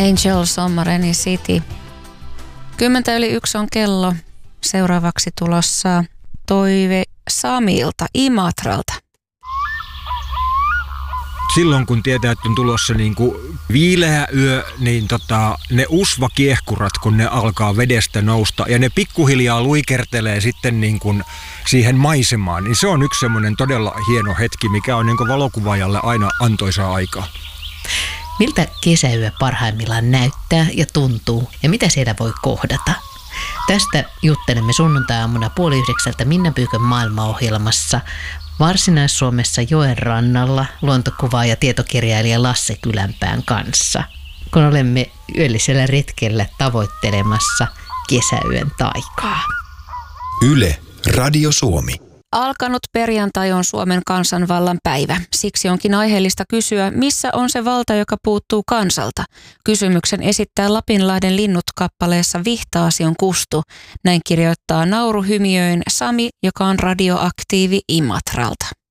Angels on Mareni City. 10:01 on kello. Seuraavaksi tulossa toive Samilta Imatralta. Silloin kun tietää, että on tulossa viileä yö, niin ne usvakiehkurat, kun ne alkaa vedestä nousta ja ne pikkuhiljaa luikertelee sitten siihen maisemaan, niin se on yksi semmoinen todella hieno hetki, mikä on valokuvaajalle aina antoisaa aikaa. Miltä kesäyö parhaimmillaan näyttää ja tuntuu ja mitä siellä voi kohdata? Tästä juttelemme sunnuntai-aamuna 8:30 Minna Pyykön maailmaohjelmassa Varsinais-Suomessa joen rannalla luontokuvaaja ja tietokirjailija Lasse Kylänpään kanssa, kun olemme yöllisellä retkellä tavoittelemassa kesäyön taikaa. Yle, Radio Suomi. Alkanut perjantai on Suomen kansanvallan päivä. Siksi onkin aiheellista kysyä, missä on se valta, joka puuttuu kansalta. Kysymyksen esittää Lapinlahden linnut -kappaleessa Vihtaasion Kustu. Näin kirjoittaa nauruhymiöin Sami, joka on radioaktiivi Imatralta.